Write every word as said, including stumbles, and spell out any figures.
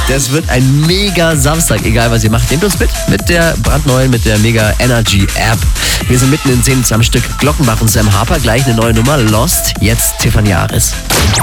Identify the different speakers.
Speaker 1: Das wird ein mega Samstag, egal was ihr macht. Nehmt uns mit mit der brandneuen, mit der Mega Energy App. Wir sind mitten in Szenen am Stück Glockenbach und Sam Harper. Gleich eine neue Nummer, Lost. Jetzt Tiffany Aris.